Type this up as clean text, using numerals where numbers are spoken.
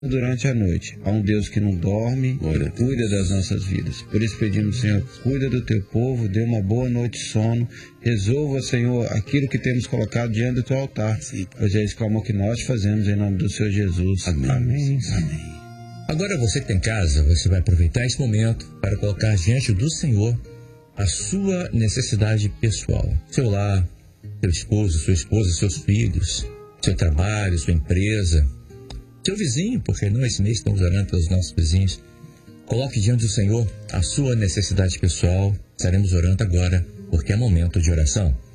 durante a noite. Há um Deus que não dorme e cuida das nossas vidas. Por isso pedimos, Senhor, cuida do teu povo, dê uma boa noite de sono, resolva, Senhor, aquilo que temos colocado diante do teu altar, pois é isso que nós fazemos em nome do Senhor Jesus. Amém. Amém. Amém. Agora você que tem casa, você vai aproveitar esse momento para colocar diante do Senhor a sua necessidade pessoal, seu lar, seu esposo, sua esposa, seus filhos, seu trabalho, sua empresa, seu vizinho, porque não, esse mês estamos orando pelos nossos vizinhos. Coloque diante do Senhor a sua necessidade pessoal. Estaremos orando agora, porque é momento de oração.